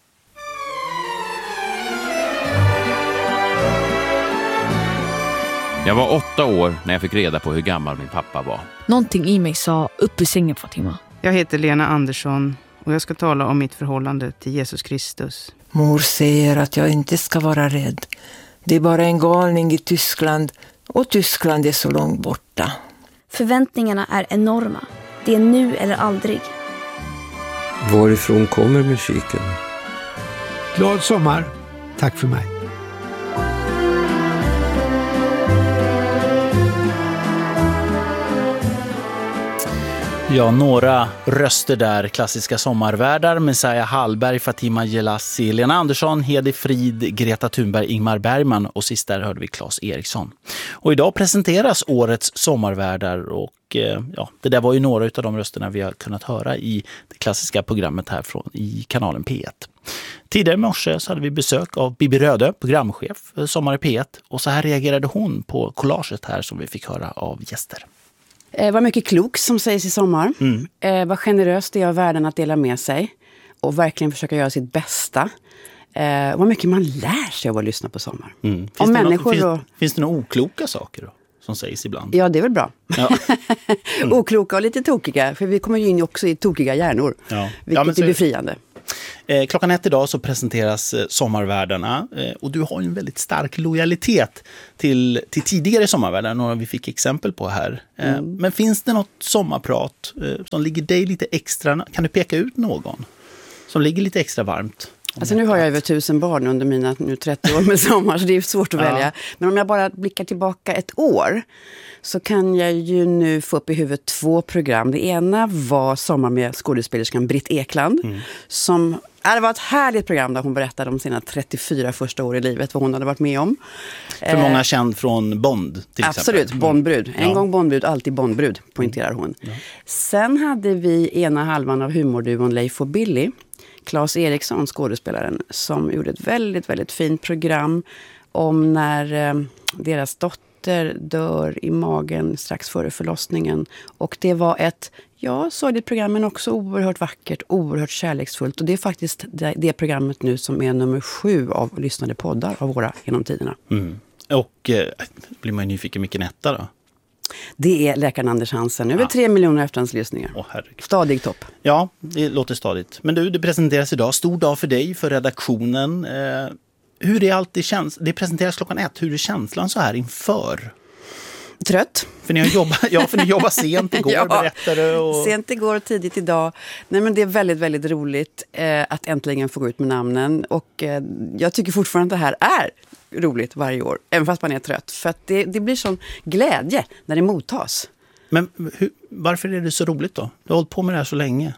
Jag var 8 år när jag fick reda på hur gammal min pappa var. Någonting i mig sa upp i sängen, Fatima. Jag heter Lena Andersson och jag ska tala om mitt förhållande till Jesus Kristus. Mor säger att jag inte ska vara rädd. Det är bara en galning i Tyskland och Tyskland är så långt borta. Förväntningarna är enorma. Det är nu eller aldrig. Varifrån kommer musiken? Glad sommar. Tack för mig. Ja, några röster där. Klassiska sommarvärdar. Messiah Hallberg, Fatima Jelassi, Lena Andersson, Hedi Frid, Greta Thunberg, Ingmar Bergman och sist där hörde vi Claes Eriksson. Och idag presenteras årets sommarvärdar och det där var ju några av de rösterna vi har kunnat höra i det klassiska programmet här i kanalen P1. Tidigare i morse så hade vi besök av Bibi Röde, programchef för Sommar i P1 och så här reagerade hon på collaget här som vi fick höra av gäster. Vad mycket klok som sägs i sommar. Vad generöst det är av världen att dela med sig. Och verkligen försöka göra sitt bästa. Vad mycket man lär sig av att lyssna på sommar. Finns det några okloka saker då? Som sägs ibland. Ja, det är väl bra. Ja. Okloka och lite tokiga. För vi kommer ju in också i tokiga hjärnor. Ja. Vilket är befriande. Klockan 1 idag så presenteras sommarvärdarna. Och du har ju en väldigt stark lojalitet till tidigare sommarvärdar. Några vi fick exempel på här. Men finns det något sommarprat som ligger dig lite extra? Kan du peka ut någon som ligger lite extra varmt? Alltså nu har jag över 1000 barn under mina 30 år med sommar, så det är svårt att välja. Men om jag bara blickar tillbaka ett år så kan jag ju nu få upp i huvudet 2 program. Det ena var Sommar med skådespelerskan Britt Ekland. Det var ett härligt program där hon berättade om sina 34 första år i livet, vad hon hade varit med om. För många känd från Bond till exempel. Absolut, Bondbrud. En gång Bondbrud, alltid Bondbrud, poängterar hon. Sen hade vi ena halvan av humorduon Leif och Billy. Claes Eriksson, skådespelaren, som gjorde ett väldigt, väldigt fint program om när deras dotter dör i magen strax före förlossningen. Och det var ett, sorgligt program, men också oerhört vackert, oerhört kärleksfullt. Och det är faktiskt det programmet nu som är nummer 7 av lyssnade poddar av våra genom tiderna. Och blir man nyfiken mycket etta då? Det är läkaren Anders Hansen. Över 3 miljoner efterhandslyssningar. Stadig topp. Ja, det låter stadigt. Men det presenteras idag. Stor dag för dig, för redaktionen. Hur är alltid det presenteras klockan 1. Hur är känslan så här inför? Trött. För ni jobbar sent igår, berättade. Sent igår och tidigt idag. Nej, men det är väldigt, väldigt roligt att äntligen få gå ut med namnen. Och jag tycker fortfarande att det här är roligt varje år, även fast man är trött. För att det blir sån glädje när det mottas. Men varför är det så roligt då? Du har hållit på med det här så länge.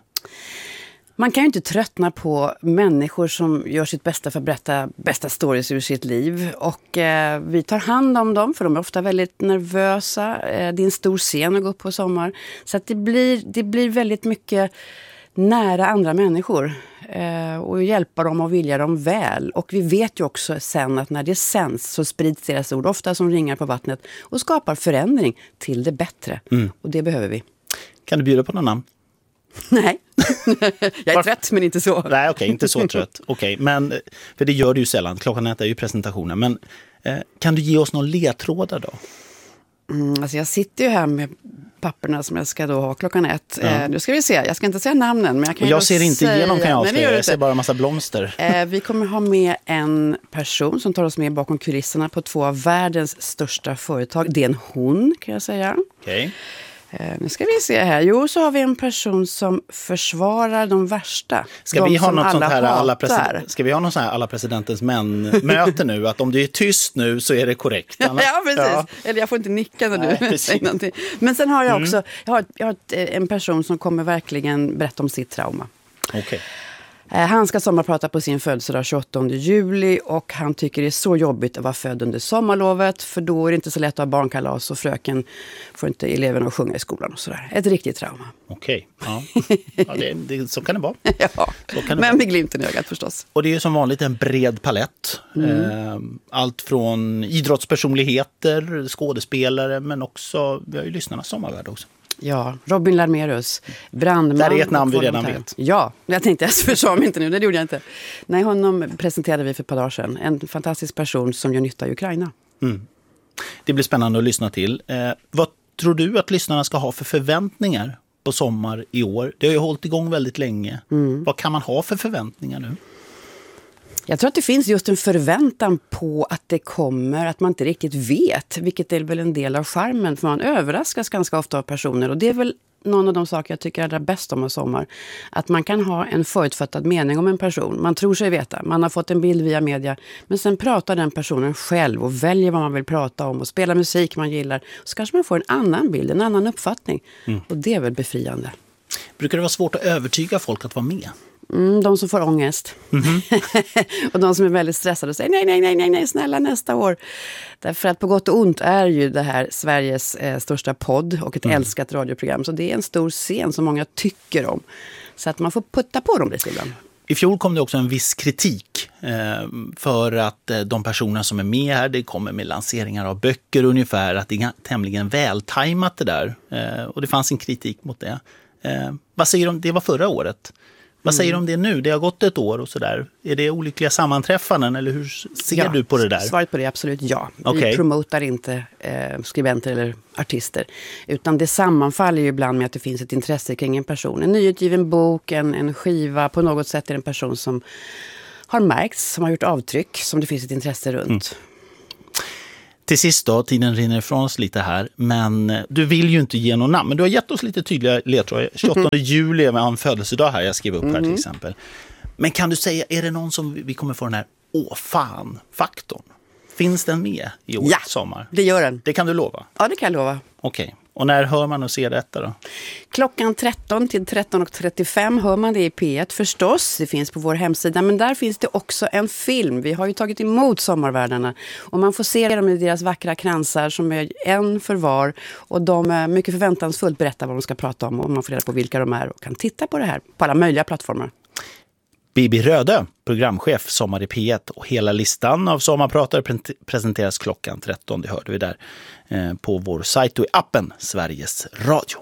Man kan ju inte tröttna på människor som gör sitt bästa för att berätta bästa stories ur sitt liv. Och vi tar hand om dem, för de är ofta väldigt nervösa. Det är en stor scen att gå upp på sommar. Så att det blir väldigt mycket nära andra människor. Och hjälpa dem och vilja dem väl. Och vi vet ju också sen att när det sänds så sprids deras ord ofta som ringar på vattnet och skapar förändring till det bättre. Och det behöver vi. Kan du bjuda på någon namn? Nej, jag är trött men inte så. Nej, okej, inte så trött. Okej, men för det gör du ju sällan. Klockan 1 är ju presentationen. Men kan du ge oss någon ledtrådar då? Alltså jag sitter ju här med papperna som jag ska då ha klockan 1. Nu ska vi se, jag ska inte säga namnen. Men jag ser inte igenom, kan jag avslöja. Jag ser bara en massa blomster. Vi kommer ha med en person som tar oss med bakom kulisserna på 2 av världens största företag. Det är en hon, kan jag säga. Okej. Nu ska vi se här. Jo, så har vi en person som försvarar de värsta. Ska vi ha något sånt här ska vi ha någon sån här alla presidentens män-möte nu? Att om du är tyst nu så är det korrekt. Ja, precis. Ja. Eller jag får inte nicka när du säger någonting. Men sen har jag också jag har en person som kommer verkligen berätta om sitt trauma. Okej. Han ska sommarprata på sin födelsedag 28 juli och han tycker det är så jobbigt att vara född under sommarlovet, för då är det inte så lätt att ha barnkalas och fröken får inte eleverna att sjunga i skolan och sådär. Ett riktigt trauma. Okej, ja. Så kan det vara. Ja, men med glimten i ögat förstås. Och det är ju som vanligt en bred palett. Allt från idrottspersonligheter, skådespelare, men också, vi har ju lyssnarnas sommarvärld också. Ja, Robin Larmerus, brandman. Där är ett namn vi redan vet. Ja, jag tänkte jag försade mig inte nu, det gjorde jag inte. Nej, honom presenterade vi för ett par dagar sedan. En fantastisk person som gör nytta i Ukraina. Det blir spännande att lyssna till. Vad tror du att lyssnarna ska ha för förväntningar på sommar i år? Det har ju hållit igång väldigt länge. Vad kan man ha för förväntningar nu? Jag tror att det finns just en förväntan på att det kommer, att man inte riktigt vet, vilket är väl en del av charmen, för man överraskas ganska ofta av personer, och det är väl någon av de saker jag tycker allra bäst om sommar, att man kan ha en förutfattad mening om en person, man tror sig veta, man har fått en bild via media, men sen pratar den personen själv och väljer vad man vill prata om och spelar musik man gillar, så kanske man får en annan bild, en annan uppfattning, och det är väl befriande. Brukar det vara svårt att övertyga folk att vara med? De som får ångest. Och de som är väldigt stressade och säger nej, snälla nästa år. Därför att på gott och ont är ju det här Sveriges största podd och ett älskat radioprogram. Så det är en stor scen som många tycker om. Så att man får putta på dem lite ibland. I fjol kom det också en viss kritik för att de personer som är med här, det kommer med lanseringar av böcker ungefär, att det är tämligen vältajmat det där. Och det fanns en kritik mot det. Vad säger de? Det var förra året. Vad säger de om det nu? Det har gått ett år och sådär. Är det olyckliga sammanträffanden eller hur ser du på det där? Svaret på det är absolut ja. Okay. Vi promotar inte skribenter eller artister. Utan det sammanfaller ju ibland med att det finns ett intresse kring en person. En nyutgiven bok, en skiva, på något sätt är det en person som har märkts, som har gjort avtryck, som det finns ett intresse runt. Till sist då, tiden rinner ifrån oss lite här, men du vill ju inte ge någon namn, men du har gett oss lite tydliga ledtrådar. 28 juli är en födelsedag här, jag skriver upp här till exempel. Men kan du säga, är det någon som vi kommer få den här fan-faktorn? Finns den med i årets sommar? Det gör den. Det kan du lova? Ja, det kan jag lova. Okej. Och när hör man och ser detta då? Klockan 13 till 13:35 hör man det i P1 förstås. Det finns på vår hemsida, men där finns det också en film. Vi har ju tagit emot sommarvärdarna och man får se dem i deras vackra kransar som är en för var. Och de mycket förväntansfullt berättar vad de ska prata om och man får reda på vilka de är och kan titta på det här på alla möjliga plattformar. Bibi Rödö, programchef Sommar i P1, och hela listan av sommarpratare presenteras klockan 13. Det hörde vi där på vår sajt och i appen Sveriges Radio.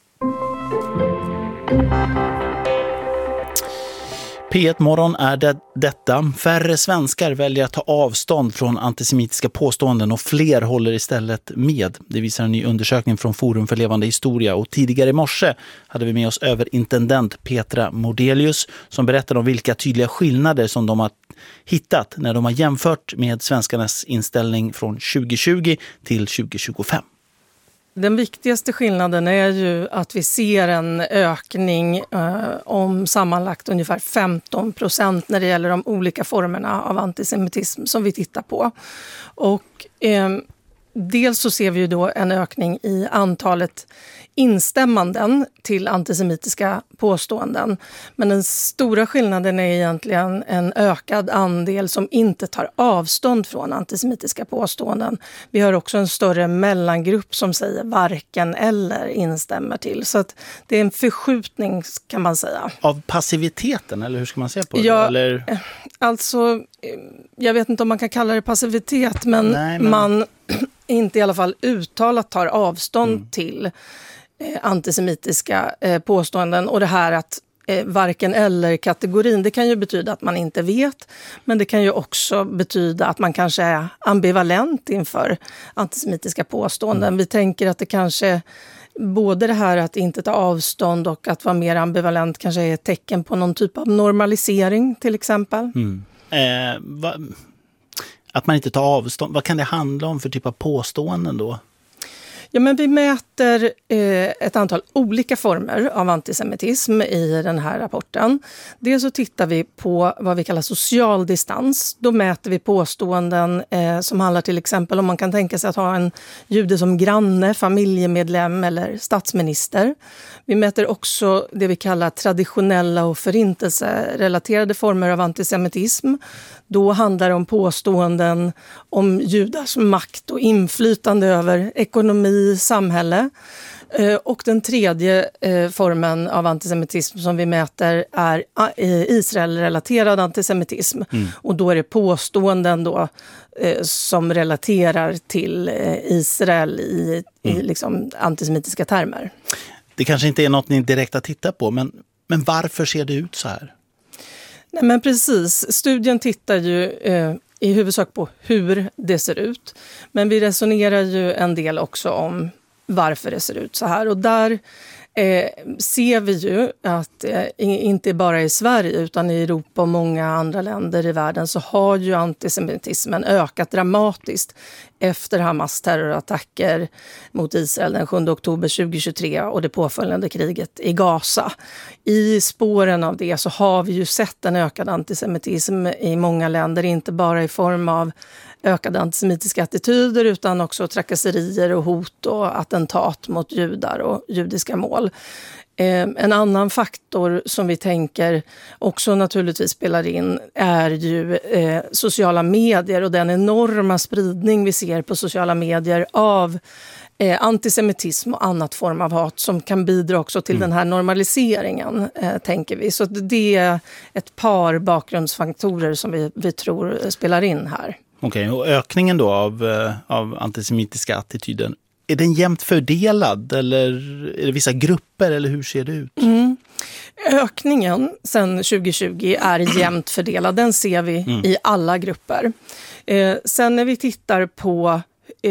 P1-morgon är detta. Färre svenskar väljer att ta avstånd från antisemitiska påståenden och fler håller istället med. Det visar en ny undersökning från Forum för levande historia. Och tidigare i morse hade vi med oss överintendent Petra Mordelius som berättade om vilka tydliga skillnader som de har hittat när de har jämfört med svenskarnas inställning från 2020 till 2025. Den viktigaste skillnaden är ju att vi ser en ökning om sammanlagt ungefär 15% när det gäller de olika formerna av antisemitism som vi tittar på. Och dels så ser vi ju då en ökning i antalet instämmanden till antisemitiska påståenden. Men den stora skillnaden är egentligen en ökad andel som inte tar avstånd från antisemitiska påståenden. Vi har också en större mellangrupp som säger varken eller instämmer till. Så att det är en förskjutning kan man säga. Av passiviteten eller hur ska man se på det? Ja, eller? Alltså jag vet inte om man kan kalla det passivitet men man inte i alla fall uttalat tar avstånd till antisemitiska påståenden och det här att varken eller kategorin, det kan ju betyda att man inte vet, men det kan ju också betyda att man kanske är ambivalent inför antisemitiska påståenden. Vi tänker att det kanske både det här att inte ta avstånd och att vara mer ambivalent kanske är ett tecken på någon typ av normalisering till exempel. Att man inte tar avstånd, vad kan det handla om för typ av påståenden då? Ja, men vi mäter ett antal olika former av antisemitism i den här rapporten. Dels så tittar vi på vad vi kallar social distans. Då mäter vi påståenden som handlar till exempel om man kan tänka sig att ha en jude som granne, familjemedlem eller statsminister. Vi mäter också det vi kallar traditionella och förintelserelaterade former av antisemitism. Då handlar det om påståenden om judars makt och inflytande över ekonomi, samhälle. Och den tredje formen av antisemitism som vi mäter är Israel-relaterad antisemitism. Och då är det påståenden då, som relaterar till Israel i liksom antisemitiska termer. Det kanske inte är något ni direkt att titta på, men varför ser det ut så här? Nej, men precis. Studien tittar ju i huvudsak på hur det ser ut. Men vi resonerar ju en del också om varför det ser ut så här. Och där ser vi ju att inte bara i Sverige utan i Europa och många andra länder i världen så har ju antisemitismen ökat dramatiskt efter Hamas terrorattacker mot Israel den 7 oktober 2023 och det påföljande kriget i Gaza. I spåren av det så har vi ju sett en ökad antisemitism i många länder, inte bara i form av ökade antisemitiska attityder utan också trakasserier och hot och attentat mot judar och judiska mål. En annan faktor som vi tänker också naturligtvis spelar in är ju sociala medier och den enorma spridning vi ser på sociala medier av antisemitism och annat form av hat som kan bidra också till den här normaliseringen, tänker vi. Så det är ett par bakgrundsfaktorer som vi tror spelar in här. Okej, och ökningen då av antisemitiska attityden, är den jämnt fördelad eller är det vissa grupper eller hur ser det ut? Ökningen sedan 2020 är jämnt fördelad, den ser vi i alla grupper. Sen när vi tittar på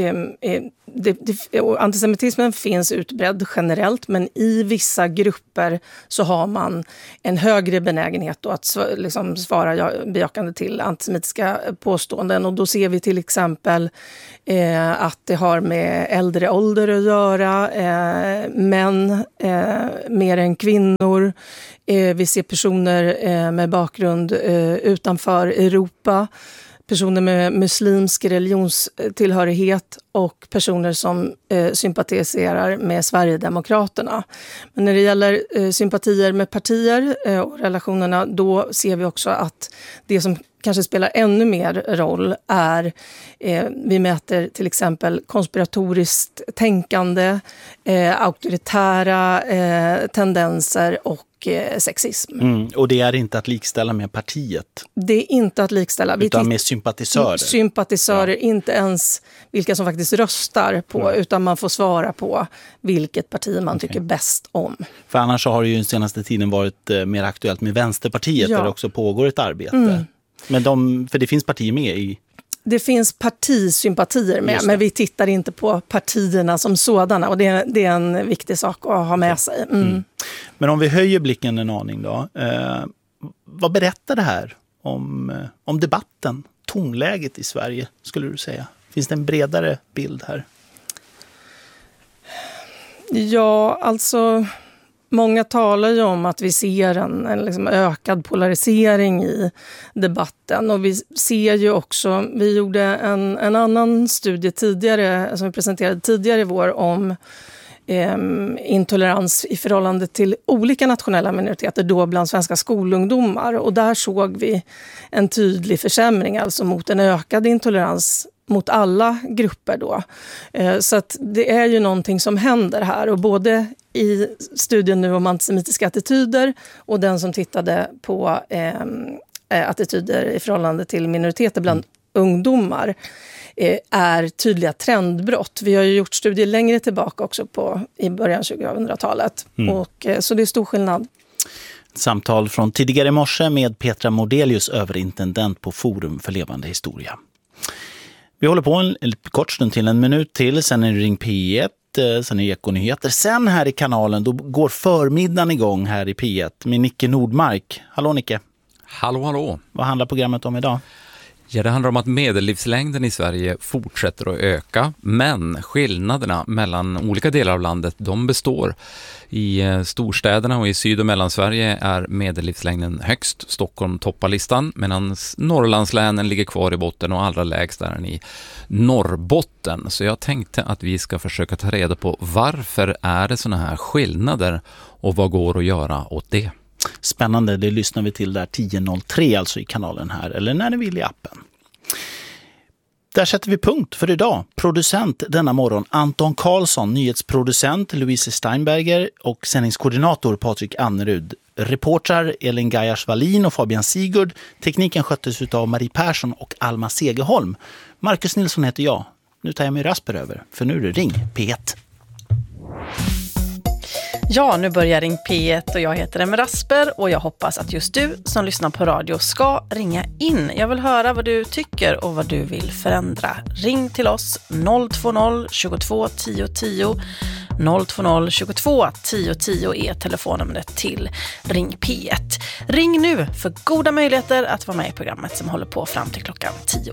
antisemitismen finns utbredd generellt, men i vissa grupper så har man en högre benägenhet då att svara bejakande till antisemitiska påståenden. Och då ser vi till exempel att det har med äldre ålder att göra, män mer än kvinnor. Vi ser personer med bakgrund utanför Europa, personer med muslimsk religionstillhörighet och personer som sympatiserar med Sverigedemokraterna. Men när det gäller sympatier med partier och relationerna, då ser vi också att det som kanske spelar ännu mer roll är, vi mäter till exempel konspiratoriskt tänkande, auktoritära tendenser och sexism. Och det är inte att likställa med partiet? Det är inte att likställa. Utan med sympatisörer? Sympatisörer, inte ens vilka som faktiskt röstar på, utan man får svara på vilket parti man tycker bäst om. För annars har det ju den senaste tiden varit mer aktuellt med Vänsterpartiet där det också pågår ett arbete. Men för det finns partier med i... Det finns partisympatier med, men vi tittar inte på partierna som sådana. Och det är en viktig sak att ha med sig. Men om vi höjer blicken en aning då. Vad berättar det här om debatten, tonläget i Sverige, skulle du säga? Finns det en bredare bild här? Ja, alltså... Många talar ju om att vi ser en liksom ökad polarisering i debatten, och vi ser ju också, vi gjorde en annan studie tidigare som vi presenterade tidigare i vår om intolerans i förhållande till olika nationella minoriteter då bland svenska skolungdomar, och där såg vi en tydlig försämring, alltså mot en ökad intolerans mot alla grupper då. Så att det är ju någonting som händer här, och både i studien nu om antisemitiska attityder och den som tittade på attityder i förhållande till minoriteter bland ungdomar är tydliga trendbrott. Vi har ju gjort studier längre tillbaka också i början 2000-talet. Och, så det är stor skillnad. Samtal från tidigare i morse med Petra Mordelius, överintendent på Forum för levande historia. Vi håller på en kort stund till, en minut till, sen är det Ring P1, sen är det Ekonyheter. Sen här i kanalen, då går förmiddagen igång här i P1 med Nicke Nordmark. Hallå Nicke. Hallå, hallå. Vad handlar programmet om idag? Ja, det handlar om att medellivslängden i Sverige fortsätter att öka, men skillnaderna mellan olika delar av landet, de består. I storstäderna och i Syd- och Mellansverige är medellivslängden högst. Stockholm toppar listan, medan Norrlandslänen ligger kvar i botten och allra lägst är den i Norrbotten. Så jag tänkte att vi ska försöka ta reda på varför är det såna här skillnader och vad går att göra åt det. Spännande, det lyssnar vi till där 10.03 alltså i kanalen här, eller när ni vill i appen. Där sätter vi punkt för idag. Producent denna morgon Anton Karlsson, nyhetsproducent Louise Steinberger och sändningskoordinator Patrik Annerud. Reportrar Elin Gajars-Wallin och Fabian Sigurd. Tekniken sköttes av Marie Persson och Alma Segerholm. Marcus Nilsson heter jag. Nu tar jag mig Rasper över, för nu är det Ring P1. Ja, nu börjar Ring P1 och jag heter Emma Rasper och jag hoppas att just du som lyssnar på radio ska ringa in. Jag vill höra vad du tycker och vad du vill förändra. Ring till oss 020 22 10 10. 020 22 10 10 är telefonnumret till Ring P1. Ring nu för goda möjligheter att vara med i programmet som håller på fram till klockan 10.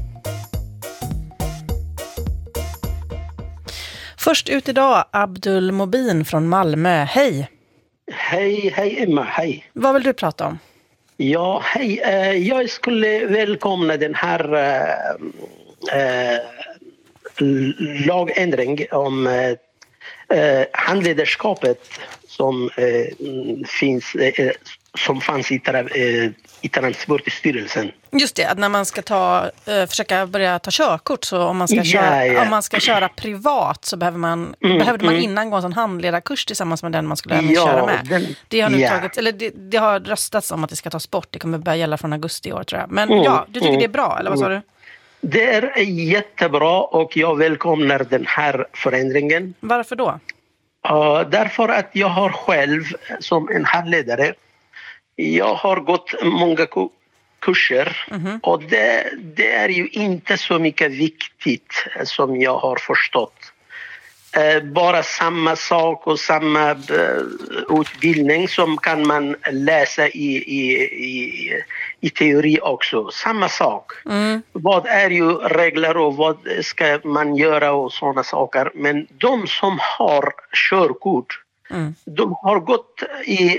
Först ut idag, Abdul Mobin från Malmö. Hej! Hej Emma, hej. Vad vill du prata om? Ja, hej. Jag skulle välkomna den här lagändring om handledarskapet som finns som fanns i Transportstyrelsen. Just det, att när man ska försöka börja ta körkort, så om man ska köra privat så behövde man innan gå en sån handledarkurs tillsammans med den man skulle köra med. Det har nu det har röstats om att det ska tas bort. Det kommer börja gälla från augusti i år, tror jag. Men du tycker det är bra, eller vad sa du? Det är jättebra och jag välkomnar den här förändringen. Varför då? Därför att jag har själv som en handledare, jag har gått många kurser och det är ju inte så mycket viktigt som jag har förstått. Bara samma sak och samma utbildning som kan man läsa i teori också. Samma sak. Vad är ju regler och vad ska man göra och sådana saker. Men de som har körkort, de har gått i